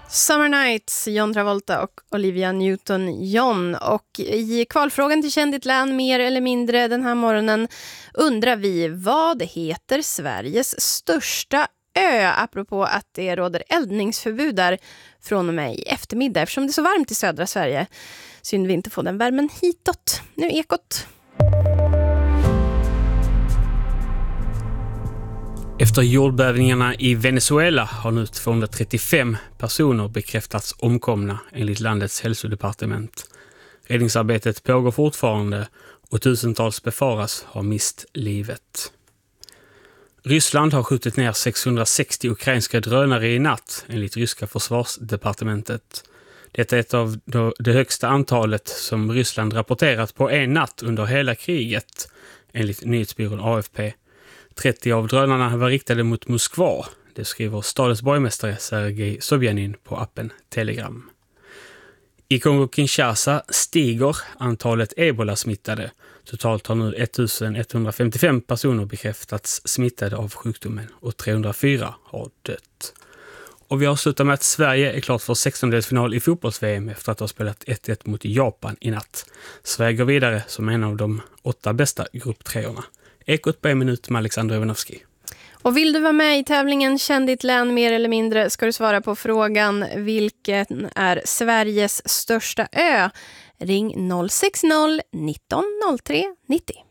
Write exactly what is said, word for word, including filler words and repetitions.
Summer Nights, John Travolta och Olivia Newton-John. Och i kvalfrågan till Känd ditt län mer eller mindre den här morgonen undrar vi vad heter Sveriges största ö, apropå att det råder eldningsförbud där från och med i eftermiddag eftersom det är så varmt i södra Sverige. Synd vi inte får den värmen hitåt. Nu Ekot. Efter jordbävningarna i Venezuela har nu tvåhundratrettiofem personer bekräftats omkomna enligt landets hälsodepartement. Räddningsarbetet pågår fortfarande och tusentals befaras ha mist livet. Ryssland har skjutit ner sexhundrasextio ukrainska drönare i natt enligt ryska försvarsdepartementet. Detta är ett av det högsta antalet som Ryssland rapporterat på en natt under hela kriget enligt nyhetsbyrån A F P. trettio av drönarna var riktade mot Moskva. Det skriver stadens borgmästare Sergej Sobjanin på appen Telegram. I Kongo-Kinshasa stiger antalet ebola-smittade. Totalt har nu ettusenetthundrafemtiofem personer bekräftats smittade av sjukdomen och trehundrafyra har dött. Och vi avslutar med att Sverige är klart för sextondelsfinal i fotbolls-V M efter att ha spelat ett ett mot Japan i natt. Sverige går vidare som en av de åtta bästa grupptreorna. Ekot på en minut med Alexander Ivanovski. Och vill du vara med i tävlingen Känd ditt län mer eller mindre ska du svara på frågan vilken är Sveriges största ö? Ring noll sex noll nitton noll tre nittio.